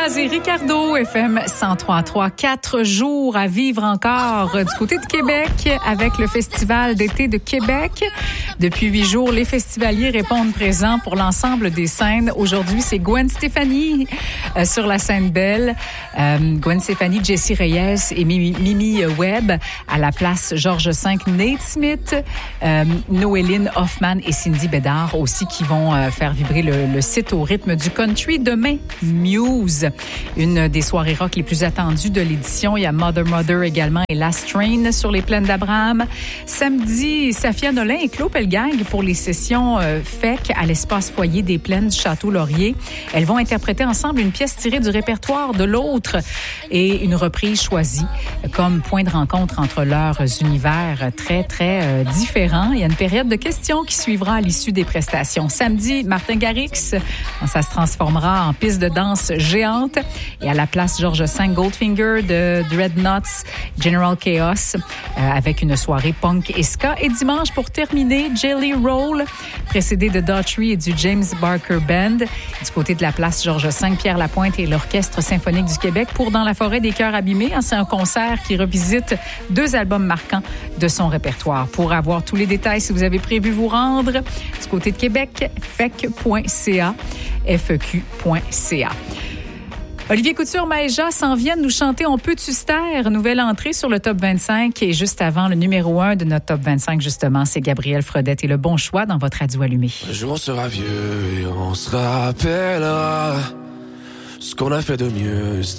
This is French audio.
Jazz et Ricardo, FM 103.3. 4 jours à vivre encore du côté de Québec avec le Festival d'été de Québec. Depuis 8 jours, les festivaliers répondent présents pour l'ensemble des scènes. Aujourd'hui, c'est Gwen Stefani sur la scène belle. Gwen Stefani, Jessie Reyes et Mimi Webb à la place Georges V. Nate Smith, Noéline Hoffman et Cindy Bédard aussi qui vont faire vibrer le site au rythme du country. Demain, Muse, une des soirées rock les plus attendues de l'édition. Il y a Mother également et Last Train sur les plaines d'Abraham. Samedi, Safia Nolin et Claude Pelgang pour les sessions FEC à l'espace foyer des plaines du Château Laurier. Elles vont interpréter ensemble une pièce tirée du répertoire de l'autre et une reprise choisie comme point de rencontre entre leurs univers très, très différents. Il y a une période de questions qui suivra à l'issue des prestations. Samedi, Martin Garrix, ça se transformera en piste de danse géante et à la place Georges V Goldfinger de Dreadnoughts General Chaos avec une soirée punk et ska. Et dimanche, pour terminer, Jelly Roll, précédé de Daughtry et du James Barker Band. Du côté de la place Georges V, Pierre Lapointe et l'Orchestre symphonique du Québec pour Dans la forêt des cœurs abîmés. C'est un concert qui revisite 2 albums marquants de son répertoire. Pour avoir tous les détails, si vous avez prévu vous rendre du côté de Québec, fec.ca, feq.ca. Olivier Couture, Maëja s'en viennent nous chanter On peut-tu se taire? Nouvelle entrée sur le top 25 et juste avant le numéro 1 de notre top 25, justement, c'est Gabriel Fredette et Le Bon Choix dans votre radio allumée. Un jour on sera vieux et on se rappellera ce qu'on a fait de mieux.